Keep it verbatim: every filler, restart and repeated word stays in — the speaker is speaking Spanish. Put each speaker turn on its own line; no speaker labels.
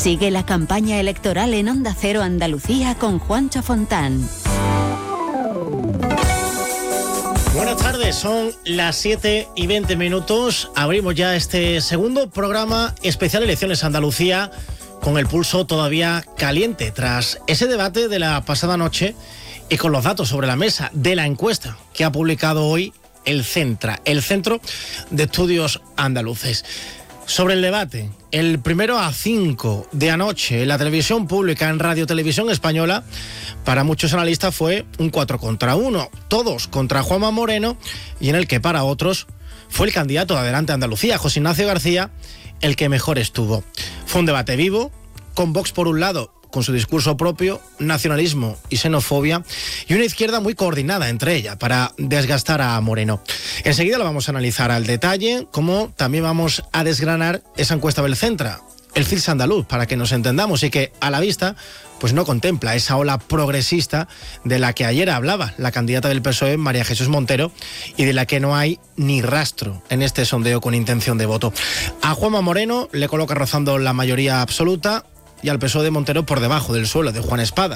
Sigue la campaña electoral en Onda Cero Andalucía con Juancho Fontán.
Buenas tardes, son las siete y veinte minutos. Abrimos ya este segundo programa especial Elecciones Andalucía con el pulso todavía caliente tras ese debate de la pasada noche y con los datos sobre la mesa de la encuesta que ha publicado hoy el CENTRA, el Centro de Estudios Andaluces. Sobre el debate, el primero a cinco de anoche en la televisión pública, en Radio Televisión Española, para muchos analistas fue un cuatro contra uno, todos contra Juanma Moreno, y en el que para otros fue el candidato de Adelante Andalucía, José Ignacio García, el que mejor estuvo. Fue un debate vivo, con Vox por un lado, con su discurso propio, nacionalismo y xenofobia, y una izquierda muy coordinada entre ella para desgastar a Moreno. Enseguida lo vamos a analizar al detalle, como también vamos a desgranar esa encuesta del CENTRA, el C I R S andaluz, para que nos entendamos, y que a la vista pues no contempla esa ola progresista de la que ayer hablaba la candidata del P S O E, María Jesús Montero, y de la que no hay ni rastro en este sondeo con intención de voto. A Juanma Moreno le coloca rozando la mayoría absoluta, y al P S O E de Montero por debajo del suelo de Juan Espada,